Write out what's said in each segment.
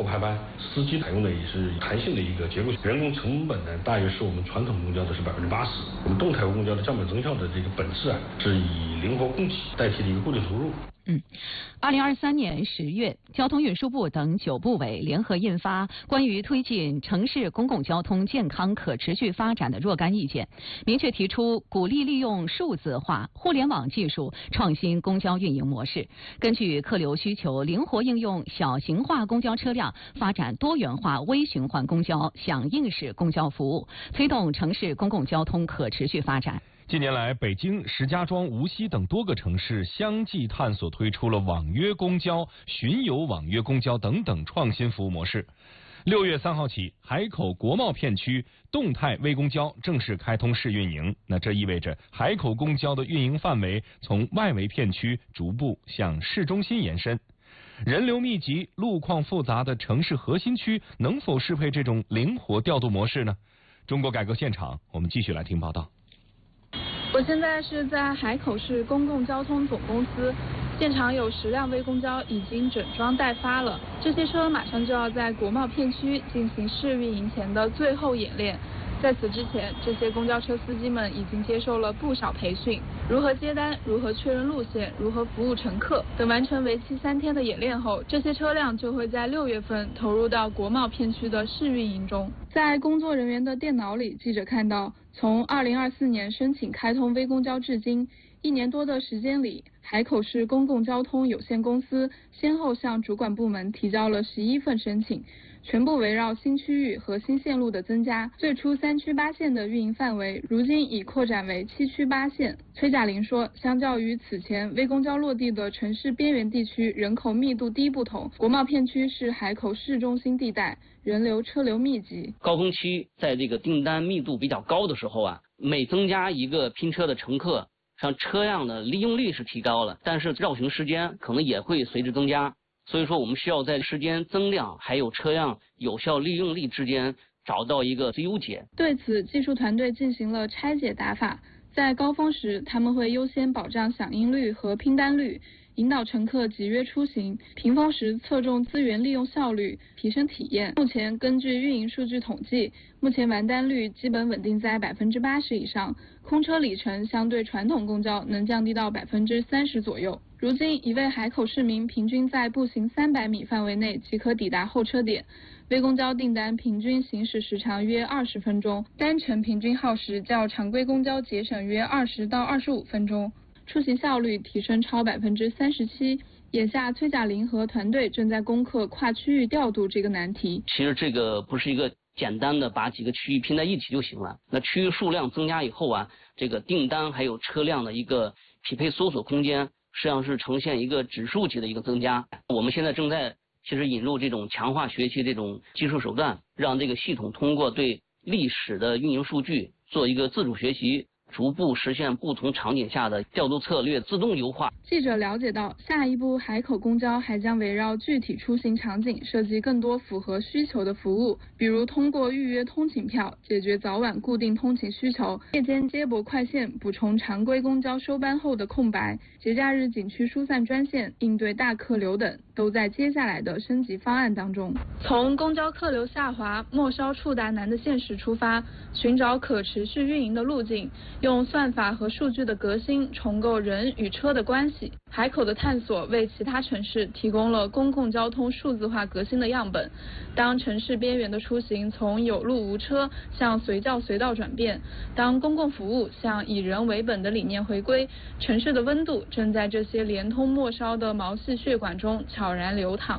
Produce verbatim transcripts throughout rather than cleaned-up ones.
排班，司机采用的也是弹性的一个结构，人工成本呢大约是我们传统公交的是百分之八十。我们动态公交的降本增效的这个本质啊，是以灵活供给代替了一个固定投入。 嗯，二零二三年十月，交通运输部等九部委联合印发关于推进城市公共交通健康可持续发展的若干意见，明确提出鼓励利用数字化、互联网技术创新公交运营模式，根据客流需求灵活应用小型化公交车辆，发展多元化微循环公交、响应式公交服务，推动城市公共交通可持续发展。 近年来，北京、石家庄、无锡等多个城市相继探索推出了网约公交、巡游网约公交等等创新服务模式。六月三号起，海口国贸片区动态微公交正式开通试运营。那这意味着海口公交的运营范围从外围片区逐步向市中心延伸。人流密集、路况复杂的城市核心区能否适配这种灵活调度模式呢？中国改革现场，我们继续来听报道。 我现在是在海口市公共交通总公司，现场有十辆微公交已经整装待发了，这些车马上就要在国贸片区进行试运营前的最后演练。在此之前，这些公交车司机们已经接受了不少培训，如何接单、如何确认路线、如何服务乘客等。完成为期三天的演练后，这些车辆就会在六月份投入到国贸片区的试运营中。在工作人员的电脑里，记者看到，从二零二四年申请开通微公交至今，一年多的时间里，海口市公共交通有限公司先后向主管部门提交了十一份申请，全部围绕新区域和新线路的增加。最初三区八线的运营范围，如今已扩展为七区八线。崔嘉玲说，相较于此前微公交落地的城市边缘地区人口密度低不同，国贸片区是海口市中心地带，人流车流密集。 高峰期在这个订单密度比较高的时候啊，每增加一个拼车的乘客，像车辆的利用率是提高了，但是绕行时间可能也会随之增加。所以说我们需要在时间增量还有车辆有效利用率之间找到一个最优解。 对此，技术团队进行了拆解打法，在高峰时他们会优先保障响应率和拼单率，引导乘客集约出行；平峰时侧重资源利用效率，提升体验。目前根据运营数据统计，目前完单率基本稳定在百分之八十以上，空车里程相对传统公交能降低到百分之三十左右。如今，一位海口市民平均在步行三百米范围内即可抵达候车点。微公交订单平均行驶时长约二十分钟，单程平均耗时较常规公交节省约二十到二十五分钟，出行效率提升超百分之三十七。眼下，崔嘉玲和团队正在攻克跨区域调度这个难题。 其实这个不是一个简单的把几个区域拼在一起就行了。那区域数量增加以后啊，这个订单还有车辆的一个匹配搜索空间，实际上是呈现一个指数级的一个增加。我们现在正在其实引入这种强化学习这种技术手段，让这个系统通过对历史的运营数据做一个自主学习，逐步实现不同场景下的调度策略自动优化。 记者了解到，下一步海口公交还将围绕具体出行场景设计更多符合需求的服务，比如通过预约通勤票解决早晚固定通勤需求，夜间接驳快线补充常规公交收班后的空白，节假日景区疏散专线应对大客流等，都在接下来的升级方案当中。从公交客流下滑、末梢触达难的现实出发，寻找可持续运营的路径，用算法和数据的革新重构人与车的关系。海口的探索为其他城市提供了公共交通数字化革新的样本。当城市边缘的出行从有路无车向随叫随到转变，当公共服务向以人为本的理念回归，城市的温度正在这些连通末梢的毛细血管中悄然流淌。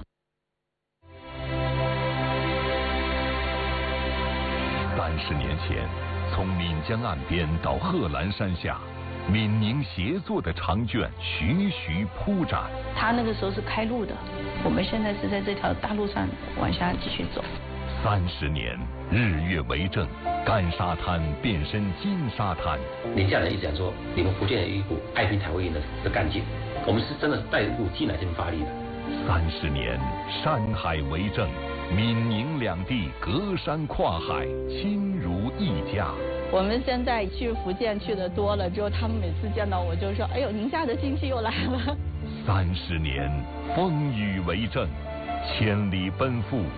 三十年前，从岷江岸边到贺兰山下，闽宁协作的长卷徐徐铺展。 他那个时候是开路的，我们现在是在这条大路上往下继续走。 三十年，日月为证，干沙滩变身金沙滩。 宁夏人一直讲说，你们福建有一股爱拼才会赢的的干劲，我们是真的带入进来这边发力的。 三十年，山海为证，闽宁两地隔山跨海，亲如一家。 我们现在去福建去的多了之后，他们每次见到我就说：“哎呦，宁夏的亲戚又来了。” 三十年，风雨为证，千里奔赴。